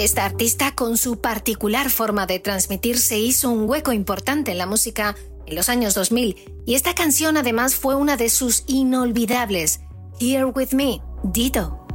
Esta artista, con su particular forma de transmitir, se hizo un hueco importante en la música en los años 2000, y esta canción además fue una de sus inolvidables. Here With Me, Dido.